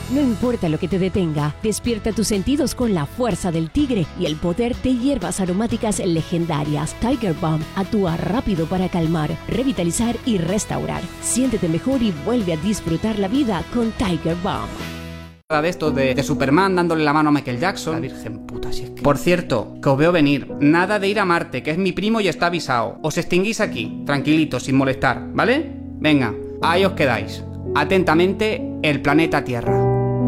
No importa lo que te detenga, despierta tus sentidos con la fuerza del tigre y el poder de hierbas aromáticas legendarias. Tiger Balm actúa rápido para calmar, revitalizar y restaurar. Siéntete mejor y vuelve a disfrutar la vida con Tiger Balm. De esto de Superman dándole la mano a Michael Jackson. La virgen puta, si es que... Por cierto, que os veo venir. Nada de ir a Marte, que es mi primo y está avisado. Os extinguís aquí, tranquilitos, sin molestar, ¿vale? Venga, ahí os quedáis. Atentamente, el planeta Tierra.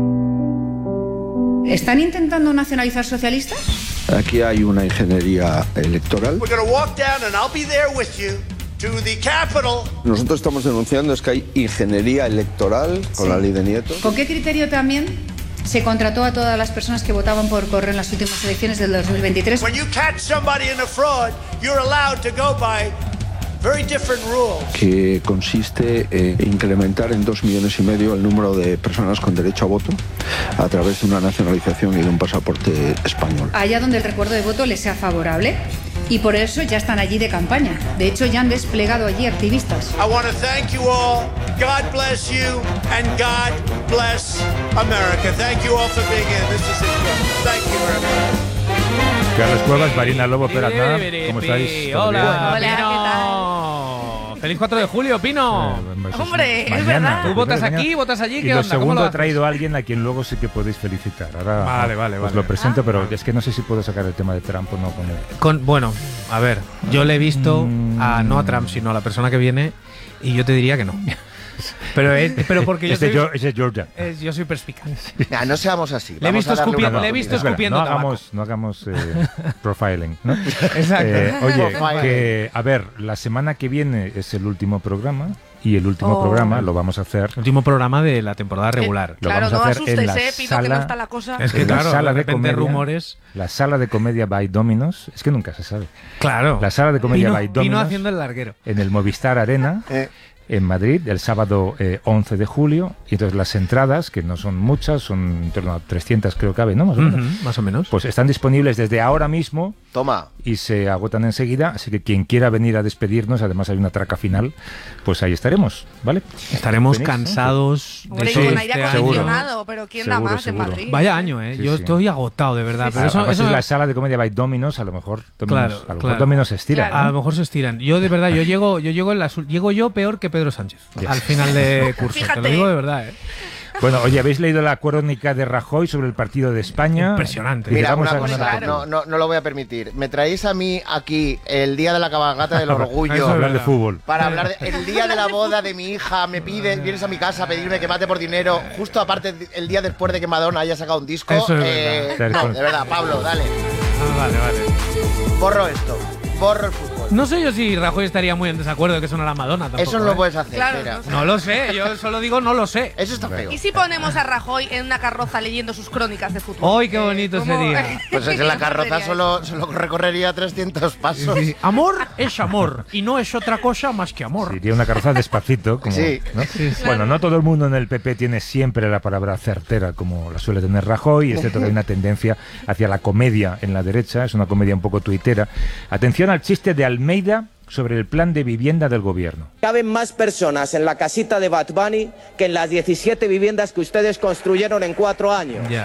¿Están intentando nacionalizar socialistas? Aquí hay una ingeniería electoral. Nosotros estamos denunciando es que hay ingeniería electoral con la ley de Nieto. ¿Con qué criterio también se contrató a todas las personas que votaban por correo en las últimas elecciones del 2023? Que consiste en incrementar en 2,5 millones el número de personas con derecho a voto a través de una nacionalización y de un pasaporte español. Allá donde el recuerdo de voto les sea favorable. Y por eso ya están allí de campaña. De hecho, ya han desplegado allí activistas. I want to thank you all. God bless you and God bless America. Thank you all for being here. This is incredible. Thank you very much. Carlos Cuevas, Marina Lobo, Peratna, ¿cómo estáis? Hola, Hola, Pino. Feliz 4 de julio, Pino. Hombre, mañana, es verdad. ¿Tú votas aquí, votas allí? Y ¿Qué lo onda? ¿Cómo segundo, lo he haces? traído a alguien a quien luego sí que podéis felicitar. Ahora Vale. os lo presento, pero es que no sé si puedo sacar el tema de Trump o no con él. Bueno, a ver, yo le he visto no a Trump, sino a la persona que viene, y yo te diría que no. Pero porque yo soy... Es de Georgia. Yo soy perspicaz. Nah, no seamos así. Le he visto escupiendo tabaco. No hagamos profiling, ¿no? Exacto. Oye, a ver, la semana que viene es el último programa. Y el último programa lo vamos a hacer. Último programa de la temporada regular. Claro, lo vamos no a hacer asustes, en la Pino, sala, que no está la cosa. Es que en la claro, sala de repente comedia, rumores. La sala de comedia by Dominos. Es que nunca se sabe. Claro. La sala de comedia by Dominos. Pino haciendo el larguero. En el Movistar Arena. En Madrid, el sábado 11 de julio, y entonces las entradas, que no son muchas, son en torno a 300 creo que cabe, ¿no? Más o menos. Pues están disponibles desde ahora mismo. Toma. Y se agotan enseguida, así que quien quiera venir a despedirnos, además hay una traca final, pues ahí estaremos, ¿vale? Estaremos ¿Venís? cansados Hombre, de y con todo aire este acondicionado, año. pero ¿quién da Seguro, más seguro. en Madrid? Vaya año, Sí, yo sí. estoy agotado, de verdad. Pero Además eso es la sala de comedia by Dominos, a lo mejor Dominos, Claro. Dominos se estira. Claro. ¿no? A lo mejor se estiran. Yo de verdad, llego yo peor que Pedro Sánchez al final de curso. Te Fíjate. lo digo de verdad, ¿eh? Bueno, oye, ¿habéis leído la crónica de Rajoy sobre el partido de España? Impresionante. Mira, Vamos una a cosa, ganar. claro. no lo voy a permitir. Me traéis a mí aquí el día de la cabalgata del Eso orgullo es Hablar de verdad. fútbol. para hablar el día de la boda de mi hija. Me pides, vienes a mi casa a pedirme que mate por dinero. Justo aparte el día después de que Madonna haya sacado un disco. Eso es verdad. No, de verdad, Pablo, dale. Vale. Borro esto. Borro el fútbol. No sé yo si Rajoy estaría muy en desacuerdo de que sonara Madonna tampoco. Eso no lo ¿eh? puedes hacer. Claro, mira. no sé. No lo sé, yo solo digo no lo sé. Eso está feo. ¿Y si ponemos a Rajoy en una carroza leyendo sus crónicas de fútbol? ¡Ay, qué bonito ¿cómo? sería! Pues es que la ¿Cómo carroza sería solo recorrería 300 pasos. Sí. Amor es amor y no es otra cosa más que amor. Iría una carroza despacito. Como, Sí. ¿no? Sí, sí. Bueno, no todo el mundo en el PP tiene siempre la palabra certera como la suele tener Rajoy. Es cierto que hay una tendencia hacia la comedia en la derecha. Es una comedia un poco tuitera. Atención al chiste de Almeida sobre el plan de vivienda del gobierno. Caben más personas en la casita de Bad Bunny que en las 17 viviendas que ustedes construyeron en 4 años. Ya.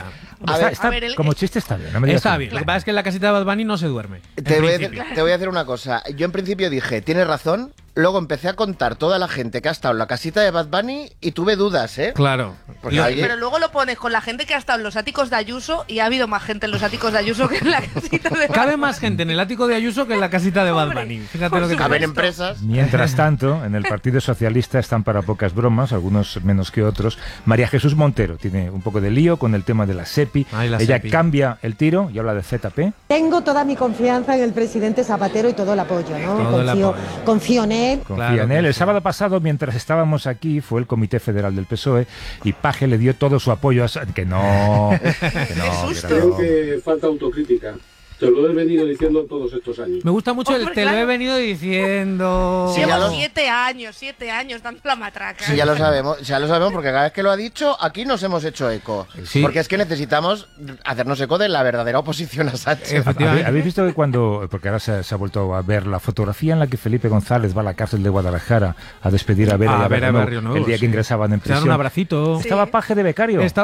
A ver, como chiste está bien. No me digas Está que no. bien. Lo que pasa es que en la casita de Bad Bunny no se duerme. Te voy a decir una cosa. Yo en principio dije, tienes razón. Luego empecé a contar toda la gente que ha estado en la casita de Bad Bunny y tuve dudas, ¿eh? Claro. Porque Yo- alguien- Pero luego lo pones con la gente que ha estado en los áticos de Ayuso y ha habido más gente en los áticos de Ayuso que en la casita de... Cabe más gente en el ático de Ayuso que en la casita de Bad Hombre, Bunny. Fíjate por lo que te Caben digo. empresas. Mientras tanto, en el Partido Socialista están para pocas bromas, algunos menos que otros. María Jesús Montero tiene un poco de lío con el tema de la SEPI. Ay, la Ella SEPI. cambia el tiro y habla de ZP. Tengo toda mi confianza en el presidente Zapatero y todo el apoyo, ¿no? Todo el apoyo. Confío en él. Confía Claro en que él. El sí. sábado pasado, mientras estábamos aquí, fue el Comité Federal del PSOE y Paje le dio todo su apoyo a... Que no, que no, Qué susto. que no. Creo que falta autocrítica. Te lo he venido diciendo todos estos años. Me gusta mucho Hombre, el te lo he claro. venido diciendo. Sí, ya Llevo lo- 7 años dando la matraca. Sí, ya lo sabemos porque cada vez que lo ha dicho, aquí nos hemos hecho eco. Sí. Porque es que necesitamos hacernos eco de la verdadera oposición a Sánchez. Efectivamente. ¿Habéis visto que cuando, porque ahora se ha vuelto a ver la fotografía en la que Felipe González va a la cárcel de Guadalajara a despedir a Vera y a Vera Barrio Barrio Nuevo, el día sí. que ingresaban en Se dan prisión? un abracito. Estaba Paje de becario. Estaba